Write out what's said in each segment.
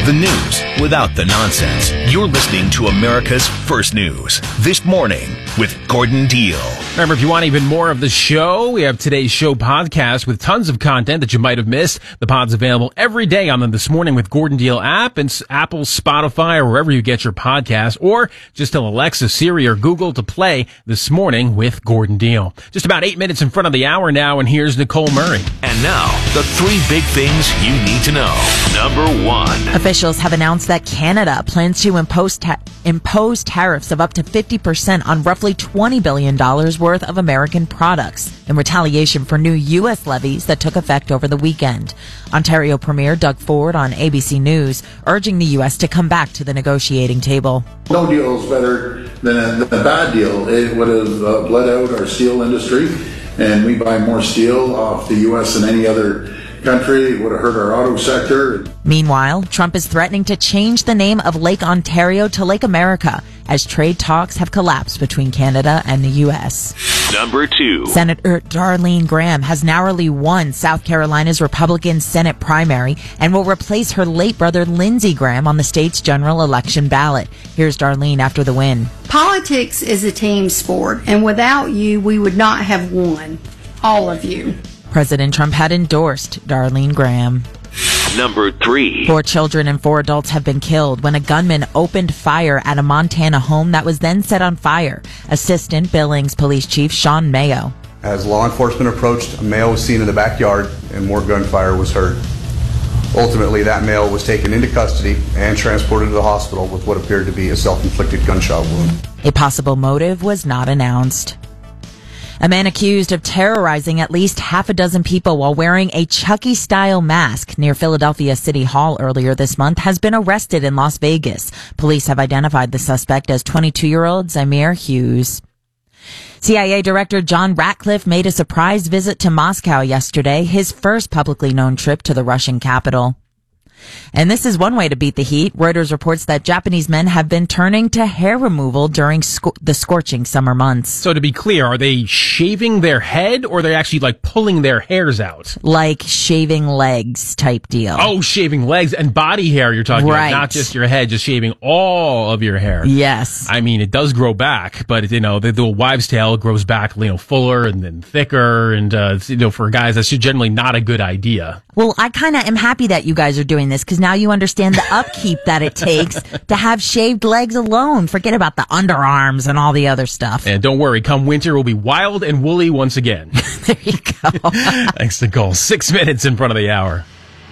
The news without the nonsense. You're listening to America's First News. This Morning with Gordon Deal. Remember, if you want even more of the show, we have today's show podcast with tons of content that you might have missed. The pod's available every day on the This Morning with Gordon Deal app and Apple, Spotify, or wherever you get your podcast, or just tell Alexa, Siri, or Google to play This Morning with Gordon Deal. Just about 8 minutes in front of the hour now, and here's Nicole Murray. And now, the 3 big things you need to know. Number 1. Officials have announced that Canada plans to impose tariffs of up to 50% on roughly $20 billion worth of American products in retaliation for new U.S. levies that took effect over the weekend. Ontario Premier Doug Ford on ABC News urging the U.S. to come back to the negotiating table. No deal is better than a bad deal. It would have bled out our steel industry, and we buy more steel off the U.S. than any other country. It would have hurt our auto sector. Meanwhile, Trump is threatening to change the name of Lake Ontario to Lake America as trade talks have collapsed between Canada and the U.S. Number 2. Senator Darlene Graham has narrowly won South Carolina's Republican Senate primary and will replace her late brother Lindsey Graham on the state's general election ballot. Here's Darlene after the win. Politics is a team sport, and without you, we would not have won. All of you. President Trump had endorsed Darlene Graham. Number 3. 4 children and 4 adults have been killed when a gunman opened fire at a Montana home that was then set on fire. Assistant Billings Police Chief Sean Mayo. As law enforcement approached, a male was seen in the backyard and more gunfire was heard. Ultimately, that male was taken into custody and transported to the hospital with what appeared to be a self-inflicted gunshot wound. A possible motive was not announced. A man accused of terrorizing at least half a dozen people while wearing a Chucky-style mask near Philadelphia City Hall earlier this month has been arrested in Las Vegas. Police have identified the suspect as 22-year-old Zamir Hughes. CIA Director John Ratcliffe made a surprise visit to Moscow yesterday, his first publicly known trip to the Russian capital. And this is one way to beat the heat. Reuters reports that Japanese men have been turning to hair removal during the scorching summer months. So to be clear, are they shaving their head or are they actually like pulling their hairs out? Like shaving legs type deal. Oh, shaving legs and body hair you're talking right. about, not just your head, just shaving all of your hair. Yes. I mean, it does grow back, but the wives' tale grows back, fuller and then thicker. And, for guys, that's generally not a good idea. Well, I kind of am happy that you guys are doing this because now you understand the upkeep that it takes to have shaved legs alone. Forget about the underarms and all the other stuff. And don't worry, come winter, we'll be wild and woolly once again. There you go. Thanks, Nicole. 6 minutes in front of the hour.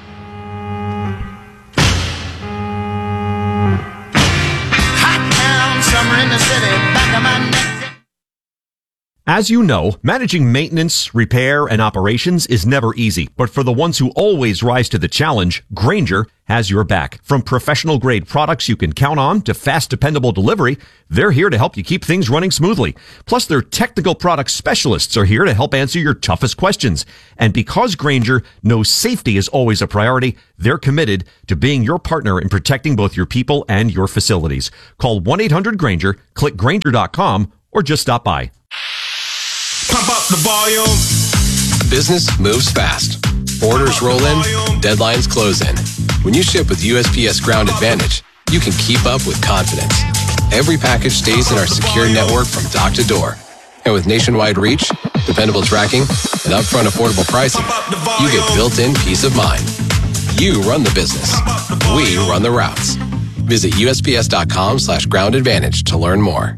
Hot town, summer in the city, back of my neck. As you know, managing maintenance, repair, and operations is never easy. But for the ones who always rise to the challenge, Grainger has your back. From professional-grade products you can count on to fast, dependable delivery, they're here to help you keep things running smoothly. Plus, their technical product specialists are here to help answer your toughest questions. And because Grainger knows safety is always a priority, they're committed to being your partner in protecting both your people and your facilities. Call 1-800-GRAINGER, click Grainger.com, or just stop by. Pump up the volume. Business moves fast. Orders roll in, deadlines close in. When you ship with USPS Ground Advantage, you can keep up with confidence. Every package stays in our secure network from dock to door. And with nationwide reach, dependable tracking, and upfront affordable pricing, you get built-in peace of mind. You run the business. We run the routes. Visit USPS.com/Ground Advantage to learn more.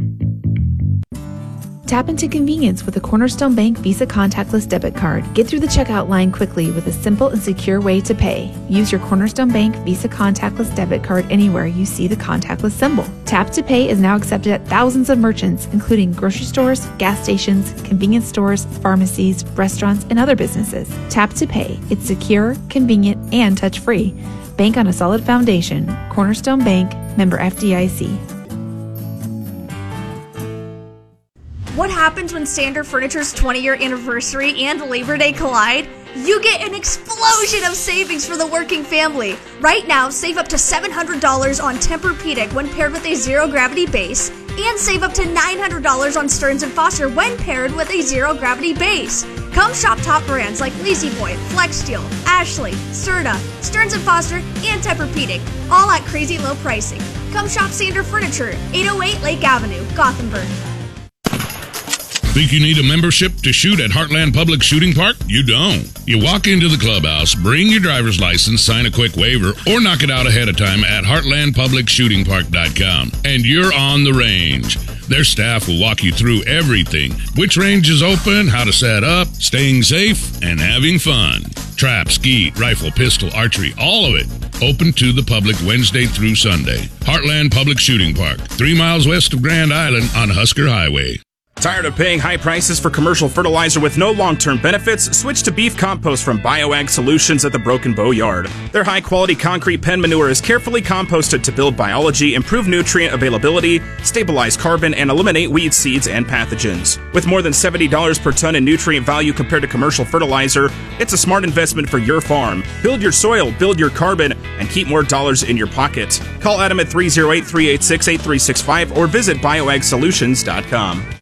Tap into convenience with a Cornerstone Bank Visa contactless debit card. Get through the checkout line quickly with a simple and secure way to pay. Use your Cornerstone Bank Visa contactless debit card anywhere you see the contactless symbol. Tap to Pay is now accepted at thousands of merchants, including grocery stores, gas stations, convenience stores, pharmacies, restaurants, and other businesses. Tap to Pay. It's secure, convenient, and touch-free. Bank on a solid foundation. Cornerstone Bank, member FDIC. What happens when Standard Furniture's 20-year anniversary and Labor Day collide? You get an explosion of savings for the working family. Right now, save up to $700 on Tempur-Pedic when paired with a zero-gravity base, and save up to $900 on Stearns & Foster when paired with a zero-gravity base. Come shop top brands like Lazy Boy, Flex Steel, Ashley, Serta, Stearns & Foster, and Tempur-Pedic, all at crazy low pricing. Come shop Sander Furniture, 808 Lake Avenue, Gothenburg. Think you need a membership to shoot at Heartland Public Shooting Park? You don't. You walk into the clubhouse, bring your driver's license, sign a quick waiver, or knock it out ahead of time at heartlandpublicshootingpark.com, and you're on the range. Their staff will walk you through everything. Which range is open, how to set up, staying safe, and having fun. Trap, skeet, rifle, pistol, archery, all of it. Open to the public Wednesday through Sunday. Heartland Public Shooting Park, 3 miles west of Grand Island on Husker Highway. Tired of paying high prices for commercial fertilizer with no long-term benefits? Switch to beef compost from BioAg Solutions at the Broken Bow Yard. Their high-quality concrete pen manure is carefully composted to build biology, improve nutrient availability, stabilize carbon, and eliminate weed seeds and pathogens. With more than $70 per ton in nutrient value compared to commercial fertilizer, it's a smart investment for your farm. Build your soil, build your carbon, and keep more dollars in your pocket. Call Adam at 308-386-8365 or visit bioagsolutions.com.